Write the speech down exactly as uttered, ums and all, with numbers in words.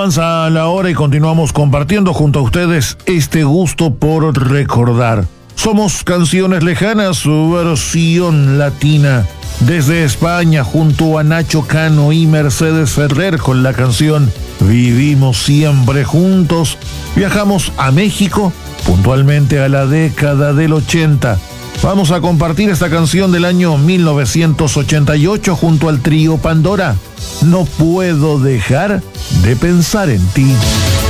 avanza la hora y continuamos compartiendo junto a ustedes este gusto por recordar. Somos Canciones Lejanas, su versión latina. Desde España, junto a Nacho Cano y Mercedes Ferrer con la canción Vivimos Siempre Juntos, viajamos a México, puntualmente a la década del ochenta. Vamos a compartir esta canción del año mil novecientos ochenta y ocho junto al trío Pandora. No puedo dejar de pensar en ti.